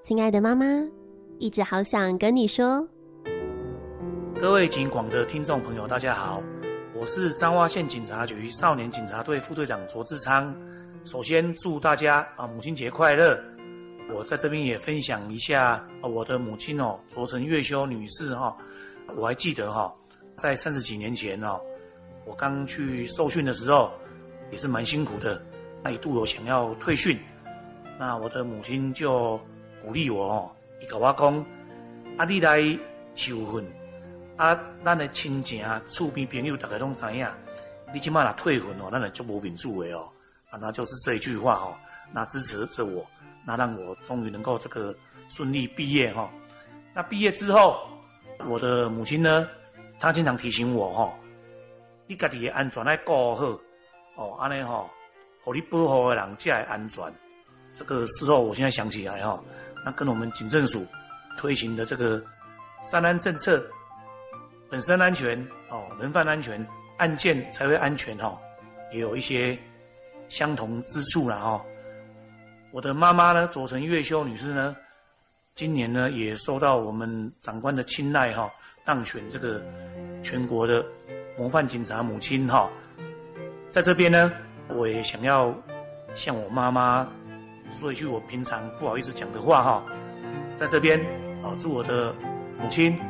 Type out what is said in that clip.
亲爱的妈妈，一直好想跟你说。 各位警广的听众朋友，大家好，我是彰化县警察局少年警察队副队长卓志昌。首先祝大家母亲节快乐！我在这边也分享一下我的母亲卓成月修女士我还记得在30几年前我刚去受训的时候也是蛮辛苦的，那一度有想要退训，那我的母亲就鼓励我伊跟我讲你来受训咱的亲情厝边朋友大家都知影，你现在若退训咱就很没面子的那就是这一句话那支持着我，那让我终于能够这个顺利毕业那毕业之后，我的母亲呢，她经常提醒我你自己的安全要顾好这样互你保护的人才会安全。这个事后我现在想起来那跟我们警政署推行的这个3安政策，本身安全人犯安全，案件才会安全也有一些相同之处啦我的妈妈呢，佐成月修女士呢，今年呢也受到我们长官的青睐当选这个全国的模范警察母亲在这边呢，我也想要向我妈妈说一句我平常不好意思讲的话在这边祝我的母亲